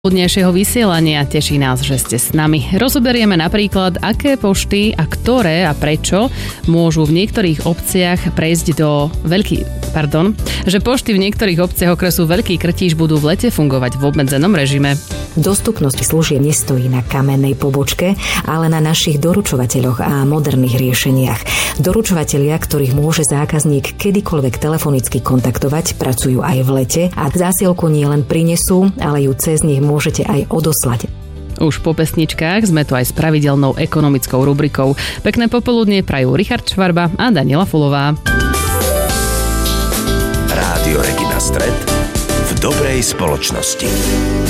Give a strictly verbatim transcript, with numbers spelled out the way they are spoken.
Dnešného vysielania teší nás, že ste s nami. Rozoberieme napríklad, aké pošty a ktoré a prečo môžu v niektorých obciach prejsť do veľký, pardon, že pošty v niektorých obciach okresu Veľký Krtíš budú v lete fungovať v obmedzenom režime. Dostupnosť služieb nestojí na kamennej pobočke, ale na našich doručovateľoch a moderných riešeniach. Doručovatelia, ktorých môže zákazník kedykoľvek telefonicky kontaktovať, pracujú aj v lete a zásielku nielen prinesú, ale ju cez nich môžete aj odoslať. Už po pesničkách sme tu aj s pravidelnou ekonomickou rubrikou. Pekné popoludnie prajú Richard Švarba a Daniela Fulová. Rádio Regina Stred v dobrej spoločnosti.